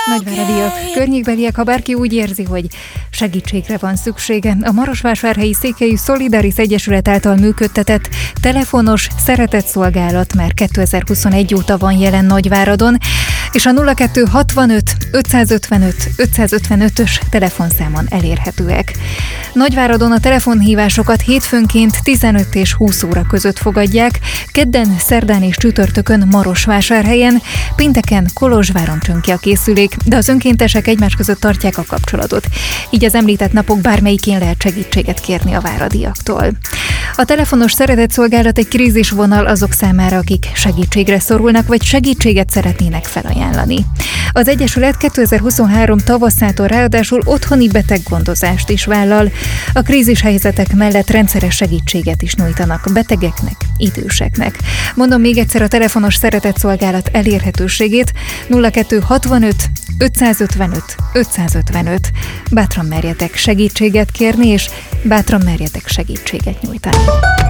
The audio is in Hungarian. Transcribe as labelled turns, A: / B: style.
A: Nagyváradiak, környékbeliek, ha bárki úgy érzi, hogy segítségre van szüksége, a Marosvásárhelyi Székelyű Szolidaris Egyesület által működtetett telefonos szeretetszolgálat már 2021 óta van jelen Nagyváradon, és a 0265 555 555-ös telefonszámon elérhetőek. Nagyváradon a telefonhívásokat hétfőnként 15 és 20 óra között fogadják, kedden, szerdán és csütörtökön Marosvásárhelyen, pénteken Kolozsváron csön ki a készülék, de az önkéntesek egymás között tartják a kapcsolatot. Így az említett napok bármelyikén lehet segítséget kérni a váradiaktól. A telefonos szeretetszolgálat egy krízisvonal azok számára, akik segítségre szorulnak, vagy segítséget szeretnének felajánlani. Az Egyesület 2023 tavaszától ráadásul otthoni beteggondozást is vállal. A krízishelyzetek mellett rendszeres segítséget is nyújtanak betegeknek, időseknek. Mondom még egyszer a telefonos szeretetszolgálat elérhetőségét: 0265 555 555. Bátran merjetek segítséget kérni, és bátran merjetek segítséget nyújtani.